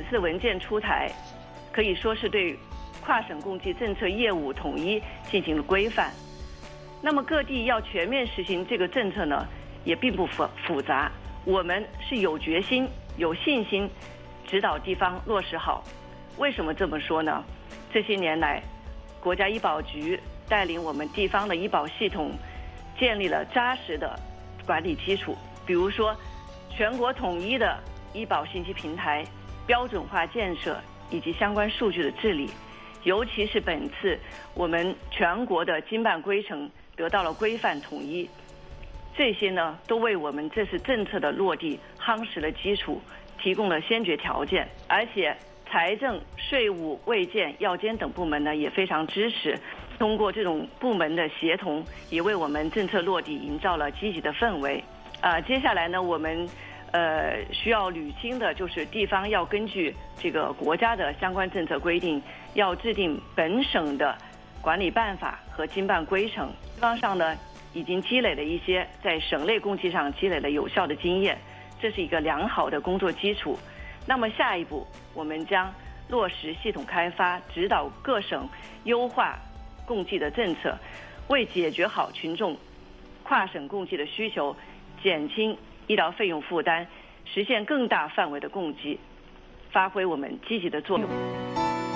次文件出台，可以说是对跨省共济政策业务统一进行了规范。那么各地要全面实行这个政策呢，也并不复杂。我们是有决心、有信心指导地方落实好。为什么这么说呢？这些年来，国家医保局带领我们地方的医保系统建立了扎实的管理基础，比如说全国统一的医保信息平台、标准化建设以及相关数据的治理，尤其是本次我们全国的经办规程得到了规范统一，这些呢都为我们这次政策的落地夯实了基础，提供了先决条件。而且财政、税务、卫健、药监等部门呢也非常支持，通过这种部门的协同，也为我们政策落地营造了积极的氛围。接下来呢，我们需要捋清的就是地方要根据这个国家的相关政策规定，要制定本省的管理办法和经办规程。地方上呢，已经积累了一些在省内共济上积累了有效的经验，这是一个良好的工作基础。那么下一步，我们将落实系统开发，指导各省优化共济的政策，为解决好群众跨省共济的需求，减轻医疗费用负担，实现更大范围的共济，发挥我们积极的作用。